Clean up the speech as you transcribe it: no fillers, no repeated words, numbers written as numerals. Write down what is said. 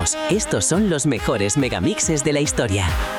Estos son los mejores megamixes de la historia.